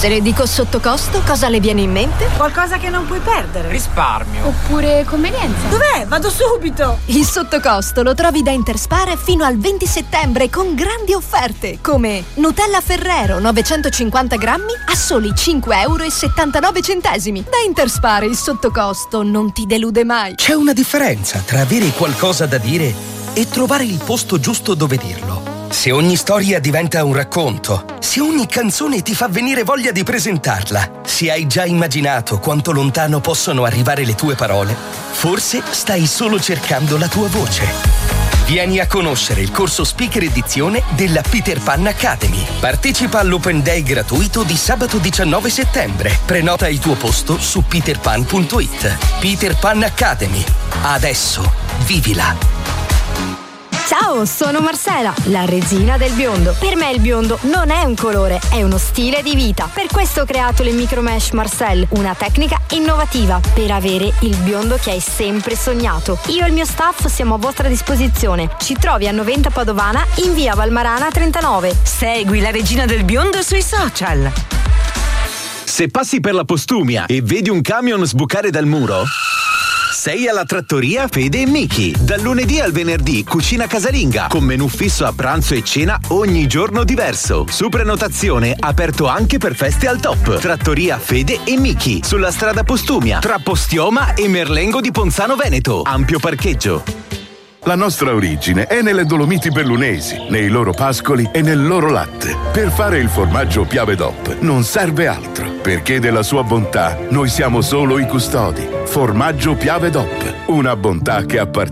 Se le dico sotto costo, cosa le viene in mente? Qualcosa che non puoi perdere. Risparmio. Oppure convenienza. Dov'è? Vado subito! Il sotto costo lo trovi da Interspare fino al 20 settembre con grandi offerte, come Nutella Ferrero 950 grammi a soli 5,79 €. Da Interspare il sotto costo non ti delude mai. C'è una differenza tra avere qualcosa da dire e trovare il posto giusto dove dirlo. Se ogni storia diventa un racconto, se ogni canzone ti fa venire voglia di presentarla, se hai già immaginato quanto lontano possono arrivare le tue parole, forse stai solo cercando la tua voce. Vieni a conoscere il corso Speaker Edizione della Peter Pan Academy. Partecipa all'Open Day gratuito di sabato 19 settembre. Prenota il tuo posto su peterpan.it. Peter Pan Academy. Adesso vivila. Ciao, sono Marcela, la regina del biondo. Per me il biondo non è un colore, è uno stile di vita. Per questo ho creato le Micro Mesh Marcel, una tecnica innovativa per avere il biondo che hai sempre sognato. Io e il mio staff siamo a vostra disposizione. Ci trovi a Noventa Padovana in via Valmarana 39. Segui la regina del biondo sui social. Se passi per la Postumia e vedi un camion sbucare dal muro, sei alla trattoria Fede e Miki. Dal lunedì al venerdì cucina casalinga con menù fisso a pranzo e cena ogni giorno diverso. Su prenotazione aperto anche per feste al top. Trattoria Fede e Miki sulla strada Postumia tra Postioma e Merlengo di Ponzano Veneto. Ampio parcheggio. La nostra origine è nelle Dolomiti Bellunesi, nei loro pascoli e nel loro latte. Per fare il formaggio Piave DOP non serve altro, perché della sua bontà noi siamo solo i custodi. Formaggio Piave DOP, una bontà che appartiene